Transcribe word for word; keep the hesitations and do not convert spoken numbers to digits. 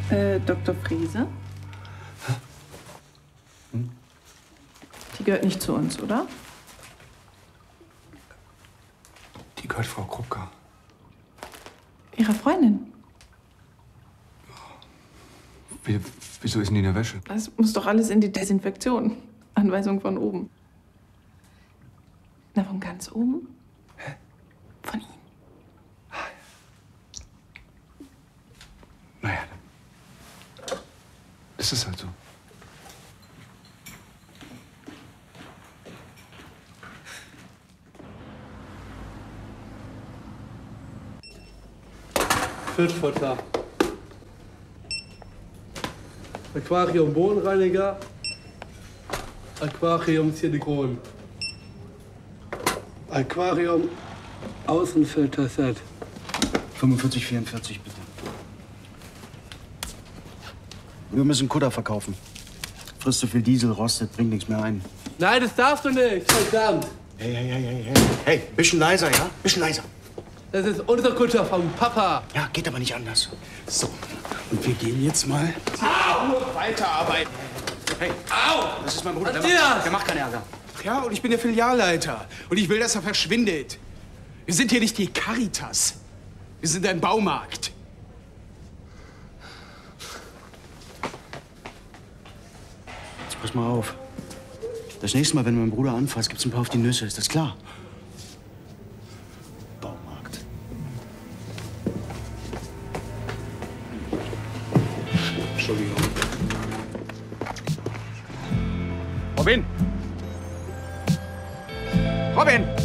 Äh, Doktor Frese? Hm? Die gehört nicht zu uns, oder? Die gehört Frau Krupka. Ihrer Freundin? Wie, wieso ist denn die in der Wäsche? Das muss doch alles in die Desinfektion. Anweisung von oben. Na, von ganz oben? Hä? Von Ihnen. Naja, das ist halt so. Fischfutter. Aquarium Bodenreiniger. Aquarium Silikon. Aquarium Außenfilterset. fünfundvierzig, vierundvierzig, bitte. Wir müssen Kutter verkaufen. Frisst zu viel Diesel, rostet, bringt nichts mehr ein. Nein, das darfst du nicht, verdammt. Hey, hey, hey, hey, hey. Hey, bisschen leiser, ja? Bisschen leiser. Das ist unser Kutter vom Papa. Ja, geht aber nicht anders. So, und wir gehen jetzt mal Au! Weiterarbeiten. Hey, au! Das ist mein Bruder, der Matthias! macht, der macht keinen Ärger. Ja, und ich bin der Filialleiter. Und ich will, dass er verschwindet. Wir sind hier nicht die Caritas. Wir sind ein Baumarkt. Jetzt pass mal auf. Das nächste Mal, wenn du meinen Bruder anfasst, gibt's ein paar auf die Nüsse. Ist das klar? Baumarkt. Entschuldigung. Robin! Robin!